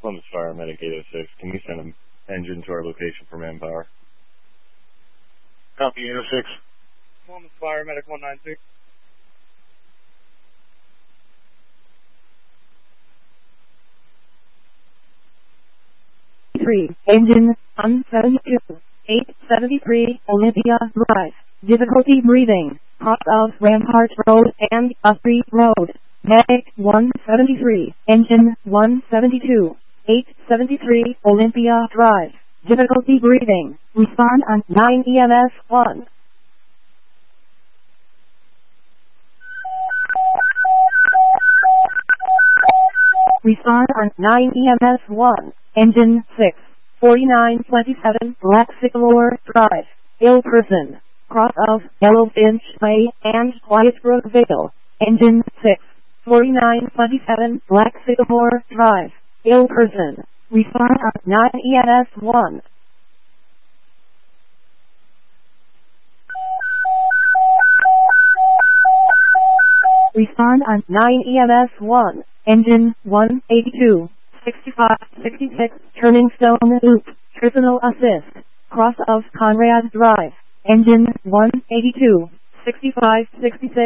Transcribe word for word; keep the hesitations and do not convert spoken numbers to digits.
Columbus Fire Medic eight oh six. Can we send an engine to our location for manpower? Copy eight oh six. Columbus Fire Medic one nine six. Three engine one seventy-two eight seventy-three Olympia Drive. Difficulty breathing. Cross of Rampart Road and Upstreet Road. Medic one seventy-three engine one seventy-two eight seventy-three Olympia Drive. Difficulty breathing. Respond on nine E M S one. Respond on nine E M S one. Engine six forty-nine twenty-seven Black Sycamore Drive. Ill person. Cross of Yellowfinch Way and Quiet Brook Vale. Engine six forty-nine twenty-seven Black Sycamore Drive. Ill person. Respond on nine E M S one. Respond on nine E M S one. Engine one eighty-two sixty-five sixty-six Turning Stone Loop. Personal assist. Cross of Conrad Drive. Engine one eighty-two sixty-five sixty-six